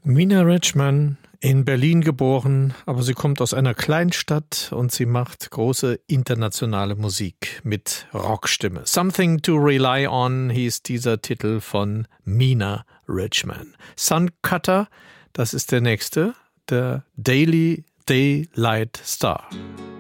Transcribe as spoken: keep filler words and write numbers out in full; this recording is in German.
Mina Richman, in Berlin geboren, aber sie kommt aus einer Kleinstadt und sie macht große internationale Musik mit Rockstimme. Something to Rely On hieß dieser Titel von Mina Richman. Suncutter, das ist der nächste, der Daily Daylight Star.